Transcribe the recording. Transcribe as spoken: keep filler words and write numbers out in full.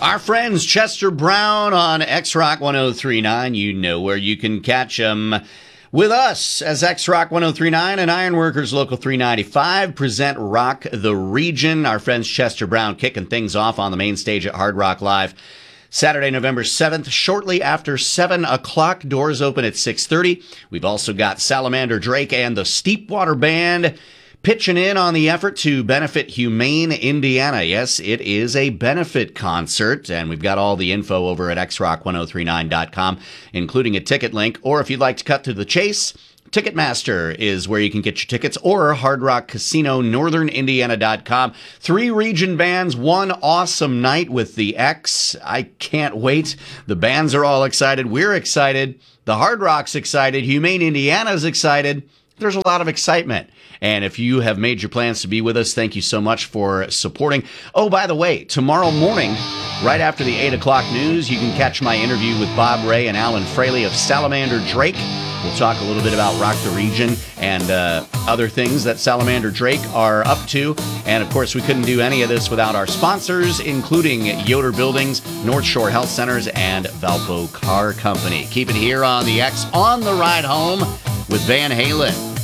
Our friends Chester Brown on X-Rock ten thirty-nine. You know where you can catch them. With us as X-Rock ten thirty-nine and Ironworkers Local three ninety-five present Rock the Region. Our friends Chester Brown kicking things off on the main stage at Hard Rock Live. Saturday, November seventh, shortly after seven o'clock. Doors open at six thirty. We've also got Salamander Drake and the Steepwater Band pitching in on the effort to benefit Humane Indiana. Yes, it is a benefit concert, and we've got all the info over at X Rock ten thirty-nine dot com, including a ticket link. Or if you'd like to cut to the chase, Ticketmaster is where you can get your tickets, or Hard Rock Casino, northern indiana dot com. Three region bands, one awesome night with the X. I can't wait. The bands are all excited. We're excited. The Hard Rock's excited. Humane Indiana's excited. There's a lot of excitement. And if you have made your plans to be with us, thank you so much for supporting. Oh, by the way, tomorrow morning, right after the eight o'clock news, you can catch my interview with Bob Ray and Alan Fraley of Salamander Drake. We'll talk a little bit about Rock the Region and uh, other things that Salamander Drake are up to. And, of course, we couldn't do any of this without our sponsors, including Yoder Buildings, North Shore Health Centers, and Valpo Car Company. Keep it here on the X on the ride home with Van Halen.